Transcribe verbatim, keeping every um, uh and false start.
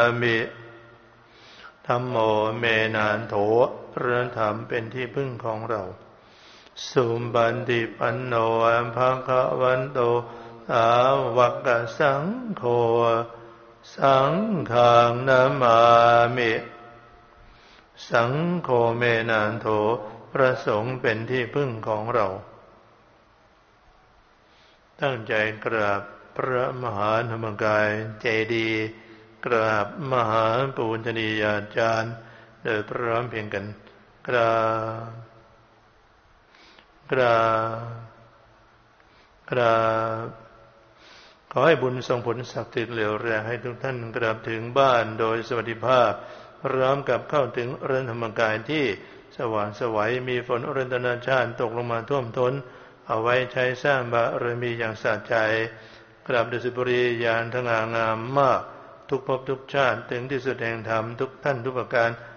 มิธัมโมเมนันโถพระธรรมเป็นที่พึ่งของเราสุบันติปันโนอัมภคะวันโตสาวกสังโฆสังฆังนามามิสังโฆเมนันโถพระสงฆ์เป็นที่พึ่งของเราตั้งใจกราบพระมหาธรรมกายเจดีย์กราบมหาปูชนียาจารย์โดยพร้อมเพรียงกันกราบกราบกราบขอให้บุญส่งผลศักดิ์สิทธิ์เหลวแรงให้ทุกท่านกลับถึงบ้านโดยสวัสดิภาพพร้อมกับเข้าถึงอริยธรรมกายที่สว่างไสวมีฝนอริยนาชาติตกลงมาท่วมท้นเอาไว้ใช้สร้างบารมีอย่างสะใจกราบดุสิตบุรีอย่างสง่างามมากทุกภพทุกชาติถึงที่สุดแห่งธรรมทุกท่านทุกประการ